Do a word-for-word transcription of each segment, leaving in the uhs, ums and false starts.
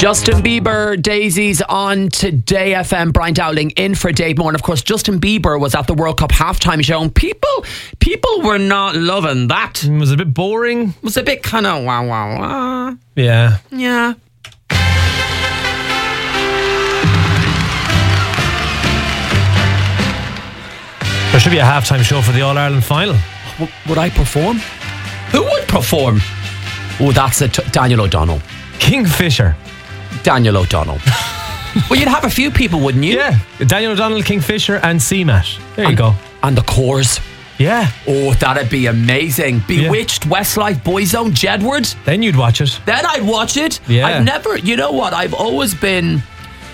Justin Bieber, Daisies on Today F M. Brian Dowling in for Dave Moore. And of course, Justin Bieber was at the World Cup halftime show, and people, people were not loving that. It was a bit boring. It was a bit kind of wah wah wah. Yeah. Yeah. There should be a halftime show for the All Ireland final. W- would I perform? Who would perform? Oh, that's it. Daniel O'Donnell. Kingfisher. Daniel O'Donnell. Well, you'd have a few people, wouldn't you? Yeah. Daniel O'Donnell, Kingfisher, and C MAT. There and, you go. And the Coors. Yeah. Oh, that'd be amazing. Bewitched, yeah. Westlife, Boyzone, Jedward. Then you'd watch it. Then I'd watch it. Yeah. I've never, you know what? I've always been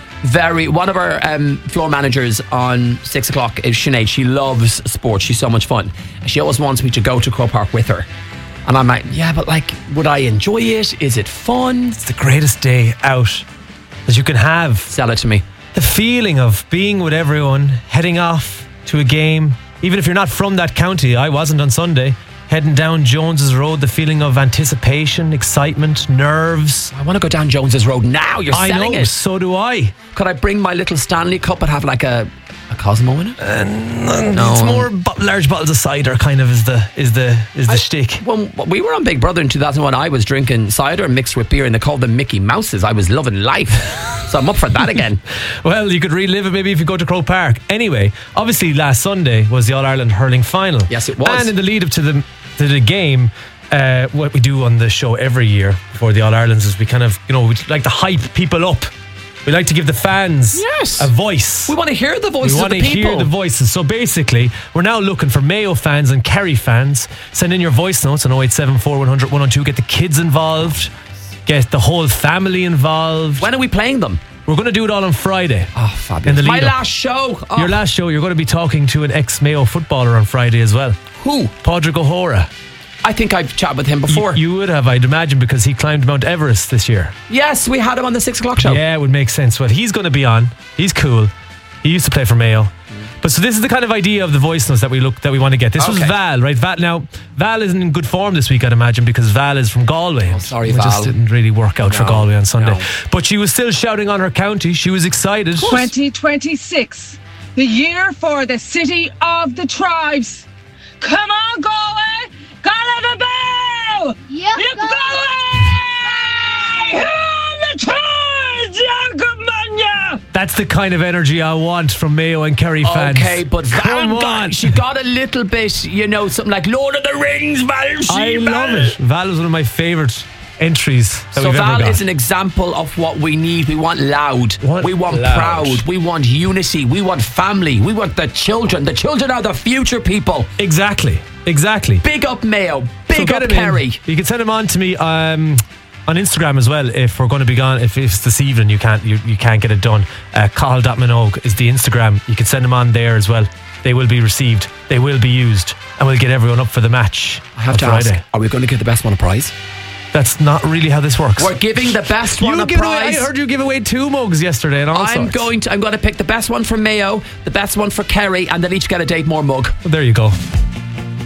very, one of our um, floor managers on six o'clock is Sinead. She loves sports. She's so much fun. And she always wants me to go to Croke Park with her. And I'm like, yeah, but like, would I enjoy it? Is it fun? It's the greatest day out that you can have. Sell it to me. The feeling of being with everyone, heading off to a game, even if you're not from that county. I wasn't on Sunday. Heading down Jones's Road, the feeling of anticipation, excitement, nerves. I want to go down Jones's Road now. You're I selling know, it. So do I. Could I bring my little Stanley cup and have like a a Cosmo in it? Uh, no, it's more bo- large bottles of cider. Kind of is the is the is the I, shtick. When we were on Big Brother in two thousand one, I was drinking cider mixed with beer, and they called them Mickey Mouses. I was loving life, so I'm up for that again. Well, you could relive it maybe if you go to Croke Park. Anyway, obviously last Sunday was the All Ireland hurling final. Yes, it was. And in the lead up to the to the game, uh, what we do on the show every year before the All Irelands is we kind of, you know, we like to hype people up. We like to give the fans yes. a voice. We want to hear the voices of the people. We want to hear the voices. So basically, we're now looking for Mayo fans and Kerry fans. Send in your voice notes on oh eight seven four, one hundred, one oh two. Get the kids involved. Get the whole family involved. When are we playing them? We're going to do it all on Friday. Oh, fabulous. My last show. Oh. Your last show. You're going to be talking to an ex-Mayo footballer on Friday as well. Who? Padraig O'Hora. I think I've chatted with him before. You, you would have, I'd imagine, because he climbed Mount Everest this year. Yes, we had him on the six o'clock show. Yeah, it would make sense. Well, he's going to be on. He's cool. He used to play for Mayo. Mm. But so this is the kind of idea of the voice notes that we look that we want to get. This okay. was Val, right? Val. Now, Val isn't in good form this week, I'd imagine, because Val is from Galway. Oh, sorry, It Val. just didn't really work out no, for Galway on Sunday. No. But she was still shouting on her county. She was excited. twenty twenty-six, the year for the city of the tribes. Come on, Galway! Galway the Bow! Yep, you Galway! The tribes! That's the kind of energy I want from Mayo and Kerry fans. Okay, but Come Val on. got, she got a little bit, you know, something like Lord of the Rings, Val. I love it. Val was one of my favourite entries that so we've Val ever got. is an example of what we need. We want loud. Want we want loud. proud. We want unity. We want family. We want the children. The children are the future people. Exactly. Exactly. Big up Mayo. Big so up Kerry. In. You can send them on to me um, on Instagram as well if we're going to be gone. If it's this evening you can't you, you can't get it done. Uh, Cathal dot Minogue is the Instagram. You can send them on there as well. They will be received. They will be used. And we'll get everyone up for the match I have on to Friday. ask, are we going to give the best one a prize? That's not really how this works. We're giving the best one you a give prize. Away, I heard you give away two mugs yesterday and all I'm sorts. going to I'm going to pick the best one for Mayo, the best one for Kerry, and they'll each get a Dave Moore mug. Well, there you go.